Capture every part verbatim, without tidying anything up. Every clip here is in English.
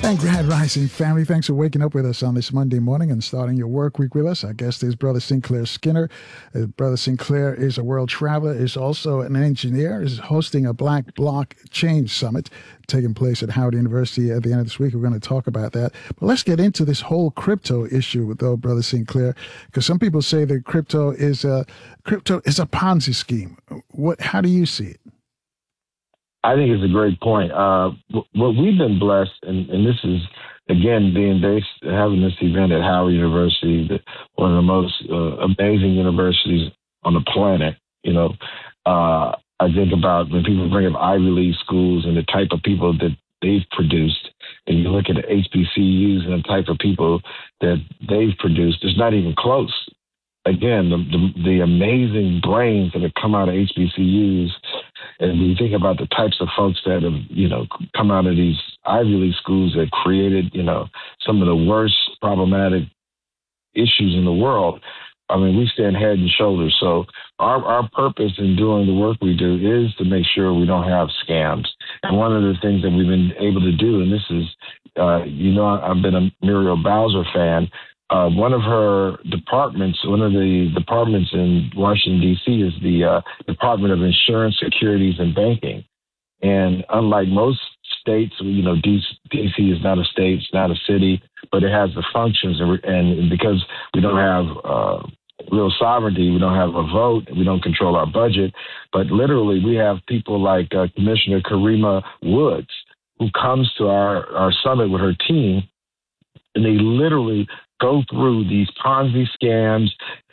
And Grand Rising family, thanks for waking up with us on this Monday morning and starting your work week with us. Our guest is Brother Sinclair Skinner. Uh, Brother Sinclair is a world traveler, is also an engineer, is hosting a Black Blockchain Summit taking place at Howard University at the end of this week. We're going to talk about that. But let's get into this whole crypto issue, though, Brother Sinclair, because some people say that crypto is a crypto is a Ponzi scheme. What? How do you see it? I think it's a great point. Uh, what we've been blessed, and, and this is, again, being based, having this event at Howard University, the, one of the most uh, amazing universities on the planet. You know, uh, I think about when people bring up Ivy League schools and the type of people that they've produced, and you look at the H B C Us and the type of people that they've produced, it's not even close. Again, the, the, the amazing brains that have come out of H B C Us, and when you think about the types of folks that have, you know, come out of these Ivy League schools that created, you know, some of the worst problematic issues in the world, I mean, we stand head and shoulders. So our, our purpose in doing the work we do is to make sure we don't have scams. And one of the things that we've been able to do, and this is, uh, you know, I've been a Muriel Bowser fan. Uh, one of her departments, one of the departments in Washington, D C is the uh, Department of Insurance, Securities, and Banking. And unlike most states, you know, D C is not a state, it's not a city, but it has the functions. And, and because we don't have uh, real sovereignty, we don't have a vote, we don't control our budget, but literally we have people like uh, Commissioner Karima Woods, who comes to our, our summit with her team, and they literally go through these Ponzi scams,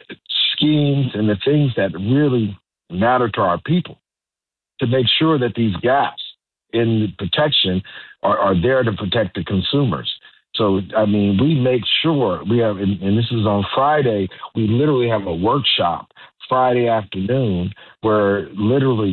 schemes, and the things that really matter to our people to make sure that these gaps in protection are, are there to protect the consumers. So, I mean, we make sure we have, and, and this is on Friday, we literally have a workshop Friday afternoon where literally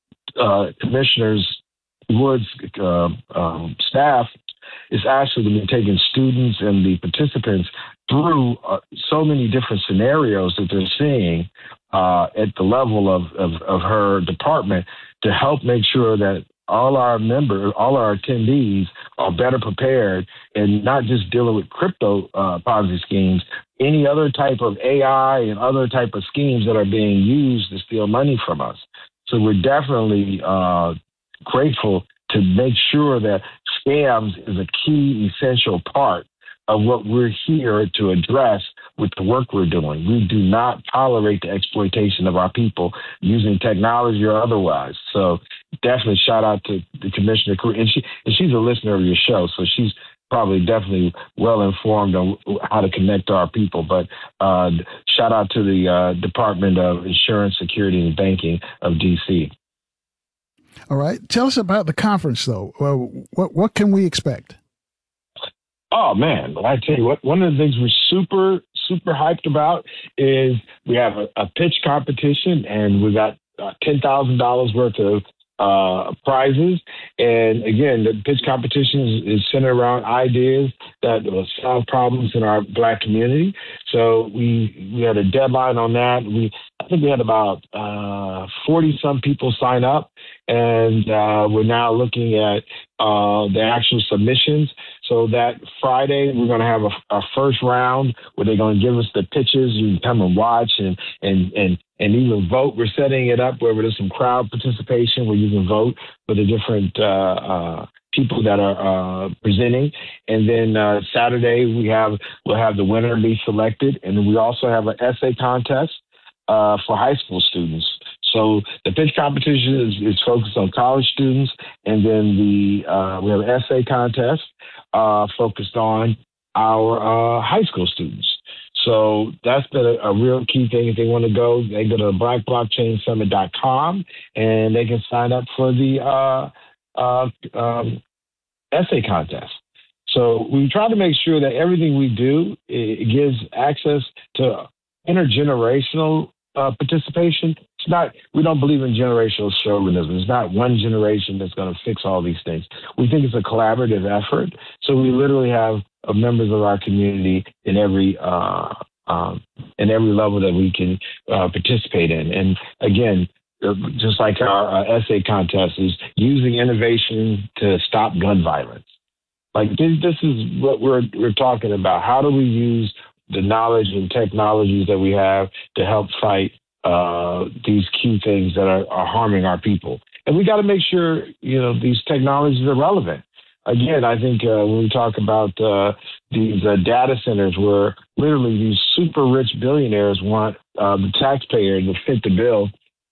uh, Commissioners Woods uh, um, staff is actually been taking students and the participants through uh, so many different scenarios that they're seeing uh, at the level of, of, of her department to help make sure that all our members, all our attendees are better prepared and not just dealing with crypto uh, Ponzi schemes, any other type of A I and other type of schemes that are being used to steal money from us. So we're definitely uh, grateful to make sure that scams is a key, essential part of what we're here to address with the work we're doing. We do not tolerate the exploitation of our people using technology or otherwise. So definitely shout out to the Commissioner. And, she, and she's a listener of your show, so she's probably definitely well informed on how to connect to our people. But uh, shout out to the uh, Department of Insurance, Security, and Banking of D C. All right. Tell us about the conference, though. Well, what what can we expect? Oh, man. I tell you what, one of the things we're super, super hyped about is we have a, a pitch competition, and we got uh, ten thousand dollars worth of uh, prizes. And again, the pitch competition is, is centered around ideas that will solve problems in our Black community. So we we had a deadline on that. We I think we had about uh, forty some people sign up, and uh, we're now looking at uh, the actual submissions. So that Friday, we're going to have a, a first round where they're going to give us the pitches. You can come and watch and and and and even vote. We're setting it up where there's some crowd participation where you can vote for the different uh, uh, people that are uh, presenting. And then uh, Saturday, we have we'll have the winner be selected, and then we also have an essay contest uh, for high school students. So the pitch competition is, is focused on college students, and then the uh, we have an essay contest uh, focused on our uh, high school students. So that's been a, a real key thing. If they want to go, they go to black blockchain summit dot com and they can sign up for the uh, uh, um, essay contest. So we try to make sure that everything we do, it, it gives access to intergenerational uh, participation. It's not, we don't believe in generational chauvinism. It's not one generation that's going to fix all these things. We think it's a collaborative effort. So we literally have uh, members of our community in every uh, um, in every level that we can uh, participate in. And again, uh, just like our uh, essay contest is using innovation to stop gun violence. Like this, this is what we're we're talking about. How do we use the knowledge and technologies that we have to help fight uh, these key things that are, are harming our people? And we got to make sure, you know, these technologies are relevant. Again, I think uh, when we talk about uh, these uh, data centers where literally these super rich billionaires want uh, the taxpayer to fit the bill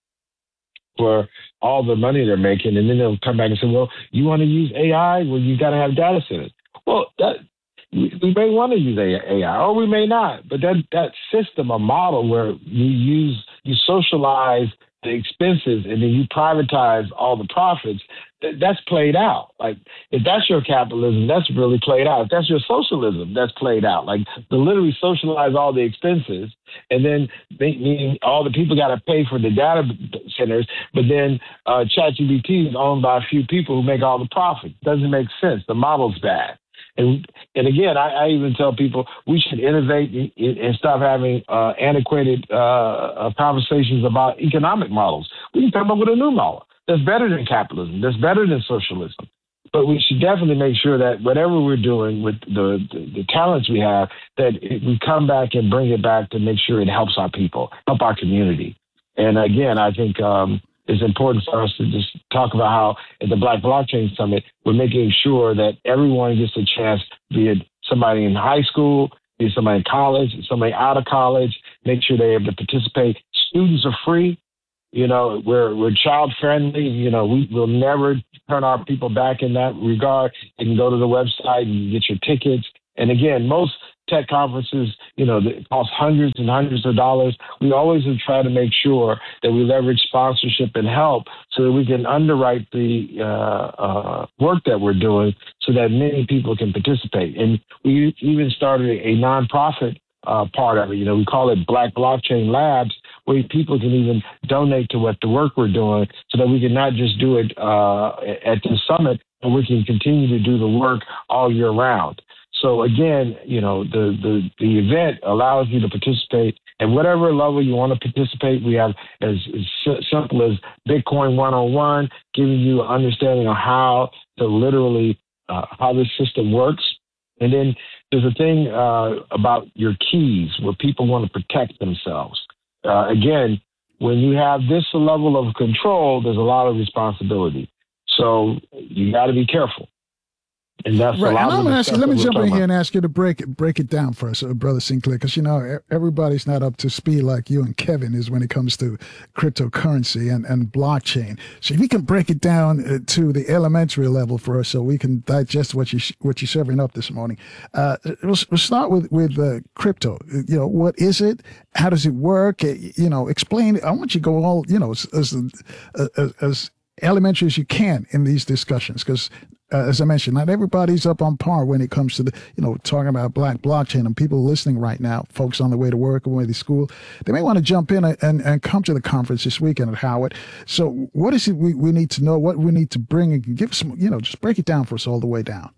for all the money they're making, and then they'll come back and say, well, you want to use A I? Well, you got to have data centers. Well, that, we, we may want to use A I, or we may not, but that, that system, a model where you use, you socialize the expenses and then you privatize all the profits, th- that's played out. Like, if that's your capitalism, that's really played out. If that's your socialism, that's played out. Like, to literally socialize all the expenses, and then meaning all the people got to pay for the data centers, but then uh, ChatGPT is owned by a few people who make all the profit. Doesn't make sense. The model's bad. And and again, I, I even tell people we should innovate and, and stop having uh, antiquated uh, uh, conversations about economic models. We can come up with a new model that's better than capitalism, that's better than socialism. But we should definitely make sure that whatever we're doing with the, the, the talents we have, that it, we come back and bring it back to make sure it helps our people, help our community. And again, I think um, it's important for us to just talk about how at the Black Blockchain Summit, we're making sure that everyone gets a chance, be it somebody in high school, be it somebody in college, somebody out of college, make sure they're able to participate. Students are free. You know, we're we're child friendly. You know, we will never turn our people back in that regard. You can go to the website and get your tickets. And again, most tech conferences, you know, that cost hundreds and hundreds of dollars. We always have tried to make sure that we leverage sponsorship and help so that we can underwrite the uh, uh, work that we're doing so that many people can participate. And we even started a nonprofit uh, part of it. You know, we call it Black Blockchain Labs, where people can even donate to what the work we're doing so that we can not just do it uh, at the summit, but we can continue to do the work all year round. So again, you know, the, the, the event allows you to participate at whatever level you want to participate. We have as, as simple as Bitcoin one oh one, giving you an understanding of how to literally, uh, how this system works. And then there's a thing uh, about your keys where people want to protect themselves. Uh, again, when you have this level of control, there's a lot of responsibility. So you got to be careful. And that's right. a lot and I'm of gonna ask you, let me jump in about. here and ask you to break it, break it down for us, uh, Brother Sinclair, because, you know, everybody's not up to speed like you and Kevin is when it comes to cryptocurrency and, and blockchain. So if you can break it down uh, to the elementary level for us so we can digest what, you, what you're serving up this morning. Uh, we'll, we'll start with, with uh, crypto. You know, what is it? How does it work? Uh, you know, explain. I want you to go all, you know, as, as, as, as elementary as you can in these discussions, because Uh, as I mentioned, not everybody's up on par when it comes to the, you know, talking about Black blockchain, and people listening right now, folks on the way to work or way to school, they may want to jump in and, and come to the conference this weekend at Howard. So what is it we, we need to know, what we need to bring, and give us some, you know, just break it down for us all the way down.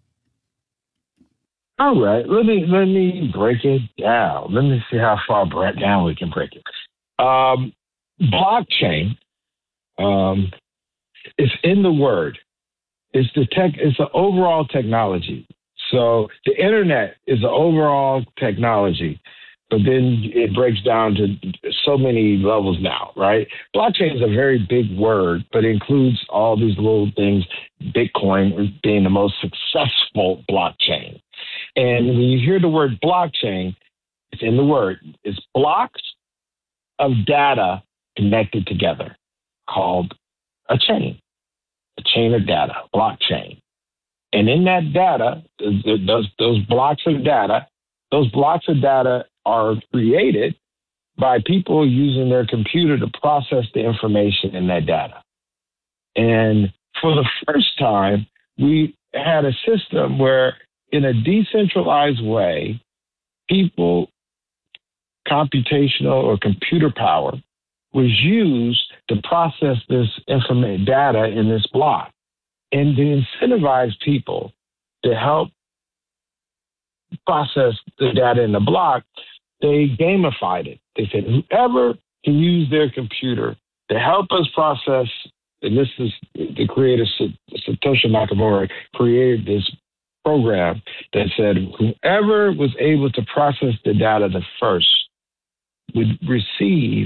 All right. Let me, let me break it down. Let me see how far down we can break it. Um, blockchain um, is in the word. It's the tech. It's the overall technology. So the internet is the overall technology, but then it breaks down to so many levels now, right? Blockchain is a very big word, but it includes all these little things. Bitcoin being the most successful blockchain. And when you hear the word blockchain, it's in the word. It's blocks of data connected together, called a chain. A chain of data, blockchain. And in that data, those, those blocks of data, those blocks of data are created by people using their computer to process the information in that data. And for the first time, we had a system where, in a decentralized way, people, computational or computer power, was used to process this information data in this block, and to incentivize people to help process the data in the block. They gamified it. They said, whoever can use their computer to help us process, and this is the creator Satoshi Nakamoto created this program that said whoever was able to process the data the first would receive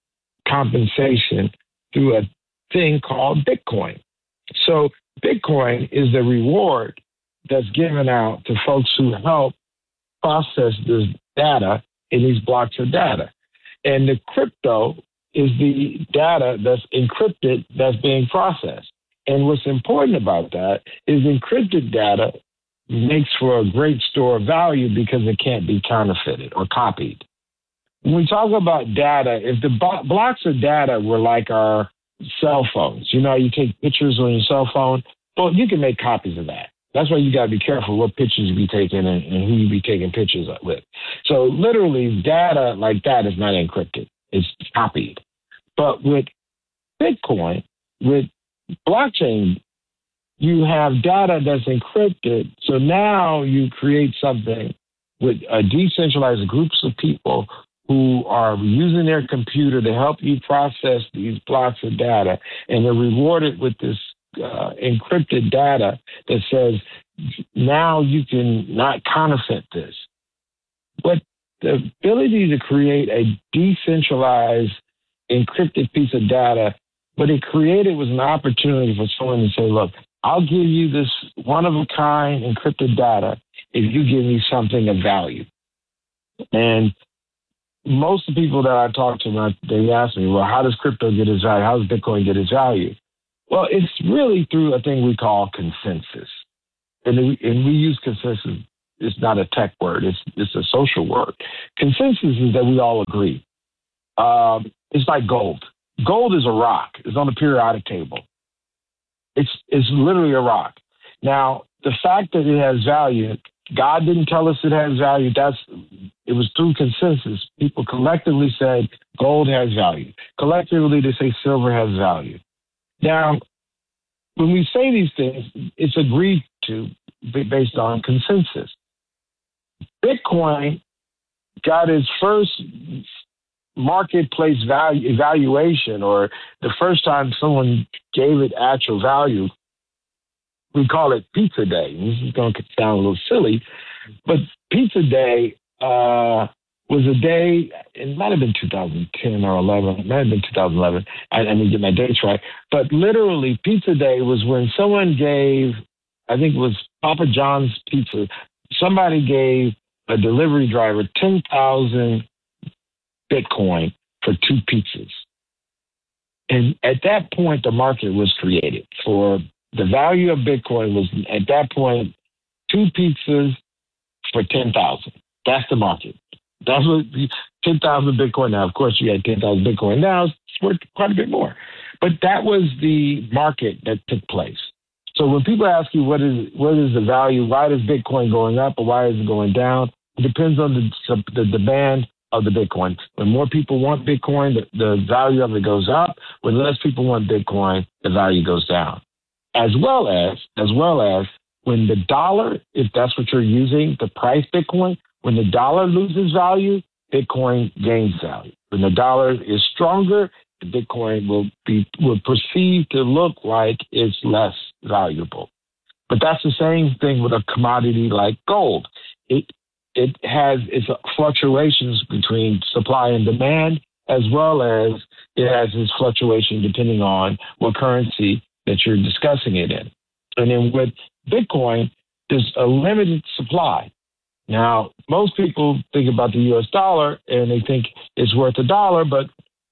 compensation through a thing called Bitcoin. So Bitcoin is the reward that's given out to folks who help process this data in these blocks of data. And the crypto is the data that's encrypted that's being processed. And what's important about that is encrypted data makes for a great store of value because it can't be counterfeited or copied. When we talk about data, if the bo- blocks of data were like our cell phones, you know, you take pictures on your cell phone, well, you can make copies of that. That's why you got to be careful what pictures you be taking and, and who you be taking pictures with. So literally data like that is not encrypted. It's copied. But with Bitcoin, with blockchain, you have data that's encrypted. So now you create something with a decentralized groups of people who are using their computer to help you process these blocks of data, and they're rewarded with this uh, encrypted data that says, now you can not counterfeit this. But the ability to create a decentralized encrypted piece of data, what it created was an opportunity for someone to say, look, I'll give you this one-of-a-kind encrypted data if you give me something of value. And most of the people that I talk to, they ask me, well, how does crypto get its value? How does Bitcoin get its value? Well, it's really through a thing we call consensus. And we, and we use consensus. It's not a tech word. It's, it's a social word. Consensus is that we all agree. Um, it's like gold. Gold is a rock. It's on the periodic table. It's, it's literally a rock. Now, the fact that it has value, God didn't tell us it has value. That's, it was through consensus. People collectively said gold has value. Collectively, they say silver has value. Now, when we say these things, it's agreed to based on consensus. Bitcoin got its first marketplace value evaluation, or the first time someone gave it actual value. We call it Pizza Day. This is going to sound a little silly, but Pizza Day uh, was a day, it might have been two thousand ten or eleven, it might have been two thousand eleven, I, I need to get my dates right, but literally Pizza Day was when someone gave, I think it was Papa John's Pizza, somebody gave a delivery driver ten thousand Bitcoin for two pizzas. And at that point, the market was created for the value of Bitcoin was at that point, two pizzas for ten thousand. That's the market. That's what ten thousand Bitcoin. Now, of course, you had ten thousand Bitcoin. Now it's worth quite a bit more. But that was the market that took place. So when people ask you what is what is the value, why is Bitcoin going up or why is it going down? It depends on the, the demand of the Bitcoin. When more people want Bitcoin, the, the value of it goes up. When less people want Bitcoin, the value goes down. As well as, as well as when the dollar, if that's what you're using to price Bitcoin, when the dollar loses value, Bitcoin gains value. When the dollar is stronger, the Bitcoin will be will proceed to look like it's less valuable. But that's the same thing with a commodity like gold. It it has its fluctuations between supply and demand, as well as it has its fluctuation depending on what currency that you're discussing it in. And then with Bitcoin, there's a limited supply. Now, most people think about the U S dollar and they think it's worth a dollar, but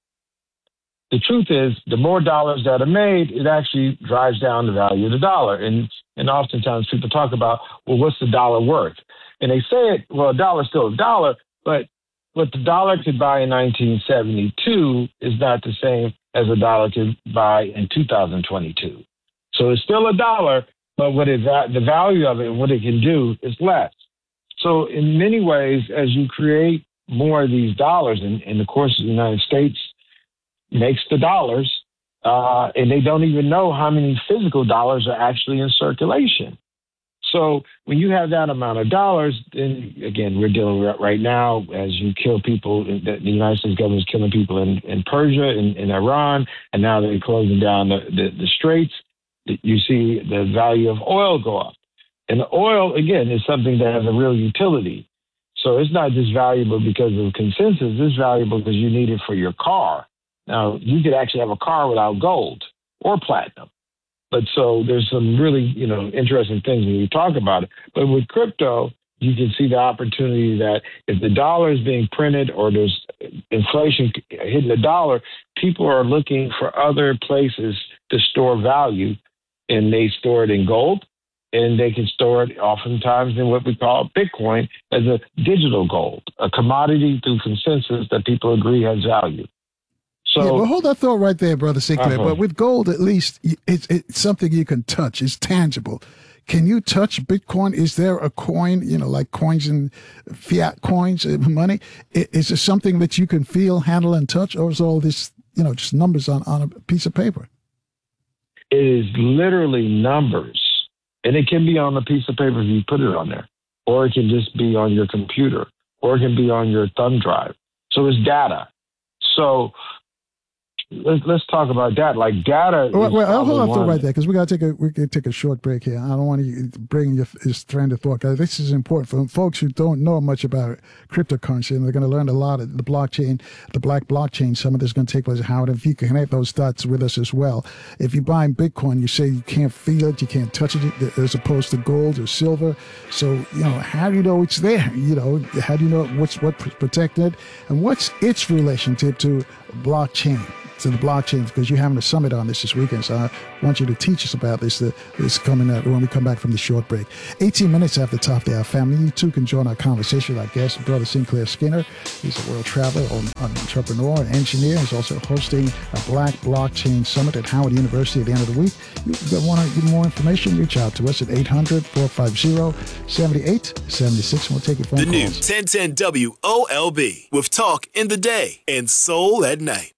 the truth is the more dollars that are made, it actually drives down the value of the dollar. And and oftentimes people talk about, well, what's the dollar worth? And they say it, well, a dollar is still a dollar, but what the dollar could buy in nineteen seventy-two is not the same as a dollar could buy in two thousand twenty-two. So it's still a dollar, but what it, the value of it and what it can do is less. So in many ways, as you create more of these dollars, and, and of course the United States makes the dollars, uh, and they don't even know how many physical dollars are actually in circulation. So when you have that amount of dollars, then again, we're dealing with right now as you kill people, the United States government is killing people in, in Persia, in, in Iran, and now they're closing down the, the, the straits. You see the value of oil go up. And the oil, again, is something that has a real utility. So it's not just valuable because of consensus. It's valuable because you need it for your car. Now, you could actually have a car without gold or platinum. But so there's some really, you know, interesting things when you talk about it. But with crypto, you can see the opportunity that if the dollar is being printed or there's inflation hitting the dollar, people are looking for other places to store value, and they store it in gold, and they can store it oftentimes in what we call Bitcoin as a digital gold, a commodity through consensus that people agree has value. So, yeah, well, hold that thought right there, Brother Sinclair. Uh-huh. But with gold, at least it's, it's something you can touch. It's tangible. Can you touch Bitcoin? Is there a coin, you know, like coins and fiat coins, uh, money? Is there something that you can feel, handle, and touch, or is all this, you know, just numbers on, on a piece of paper? It is literally numbers, and it can be on a piece of paper if you put it on there, or it can just be on your computer, or it can be on your thumb drive. So it's data. So let's let's talk about that. Like data. Well, well I'll hold on right there because we got to take a we can take a short break here. I don't want to bring your this trend of thought. This is important for folks who don't know much about cryptocurrency, and they're going to learn a lot of the blockchain, the Black Blockchain Summit that's going to take place. Howard, if you can connect those dots with us as well. If you're buying Bitcoin, you say you can't feel it, you can't touch it, as opposed to gold or silver. So you know, how do you know it's there? You know, how do you know what's what protected it, and what's its relationship to blockchain? To the blockchain, because you're having a summit on this this weekend. So I want you to teach us about this. Uh, this coming up when we come back from the short break. eighteen minutes after the top of the hour, family. You too can join our conversation with our guest, Brother Sinclair Skinner. He's a world traveler, an entrepreneur, an engineer. He's also hosting a Black Blockchain Summit at Howard University at the end of the week. If you want to get more information, reach out to us at eight hundred, four five zero, seven eight seven six. We'll take your phone the calls. The new ten ten W O L B with talk in the day and soul at night.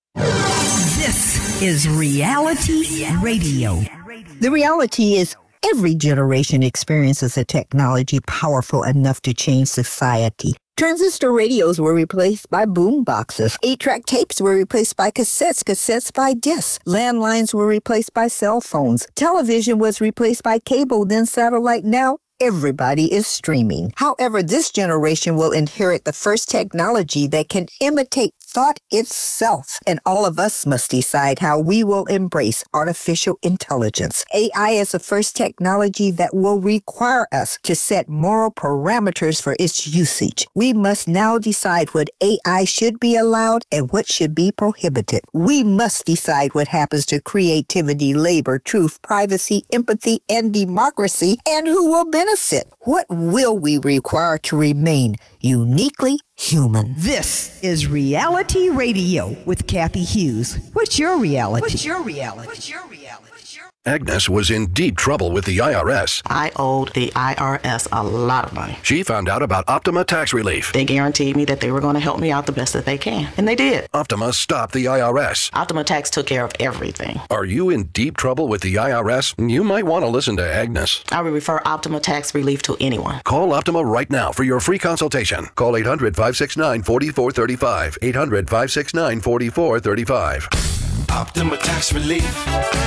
This is Reality Radio. The reality is every generation experiences a technology powerful enough to change society. Transistor radios were replaced by boom boxes. Eight-track tapes were replaced by cassettes, cassettes by discs. Landlines were replaced by cell phones. Television was replaced by cable, then satellite. Now everybody is streaming. However, this generation will inherit the first technology that can imitate thought itself, and all of us must decide how we will embrace artificial intelligence. A I is the first technology that will require us to set moral parameters for its usage. We must now decide what A I should be allowed and what should be prohibited. We must decide what happens to creativity, labor, truth, privacy, empathy, and democracy, and who will benefit. What will we require to remain uniquely human? This is Reality Radio with Kathy Hughes. What's your reality? What's your reality? What's your reality? What's your Agnes was in deep trouble with the I R S. I owed the I R S a lot of money. She found out about Optima Tax Relief. They guaranteed me that they were going to help me out the best that they can, and they did. Optima stopped the I R S. Optima Tax took care of everything. Are you in deep trouble with the I R S? You might want to listen to Agnes. I would refer Optima Tax Relief to anyone. Call Optima right now for your free consultation. Call eight hundred, five six nine, four four three five. eight hundred, five six nine, four four three five. Optima Tax Relief.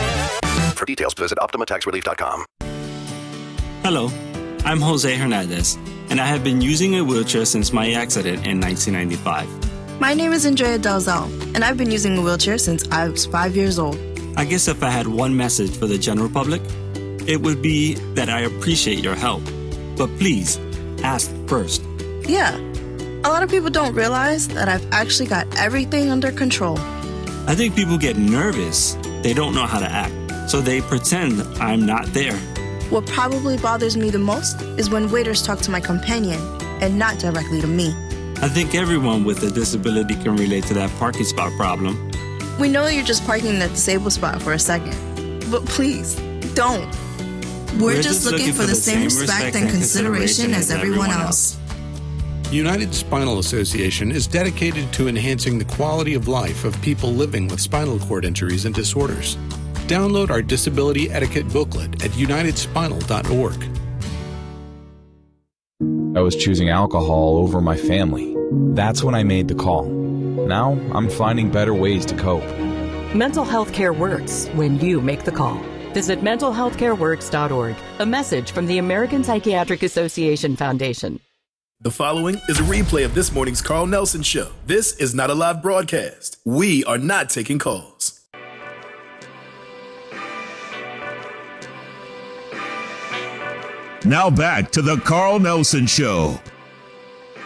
For details, visit Optima Tax Relief dot com. Hello, I'm Jose Hernandez, and I have been using a wheelchair since my accident in nineteen ninety-five. My name is Andrea Dalzell, and I've been using a wheelchair since I was five years old. I guess if I had one message for the general public, it would be that I appreciate your help. But please, ask first. Yeah, a lot of people don't realize that I've actually got everything under control. I think people get nervous. They don't know how to act, so they pretend I'm not there. What probably bothers me the most is when waiters talk to my companion and not directly to me. I think everyone with a disability can relate to that parking spot problem. We know you're just parking in the disabled spot for a second, but please, don't. We're, We're just, just looking, looking for the same respect and consideration as everyone else. United Spinal Association is dedicated to enhancing the quality of life of people living with spinal cord injuries and disorders. Download our disability etiquette booklet at united spinal dot org. I was choosing alcohol over my family. That's when I made the call. Now I'm finding better ways to cope. Mental health care works when you make the call. Visit mental health care works dot org. A message from the American Psychiatric Association Foundation. The following is a replay of this morning's Carl Nelson Show. This is not a live broadcast. We are not taking calls. Now back to the Carl Nelson Show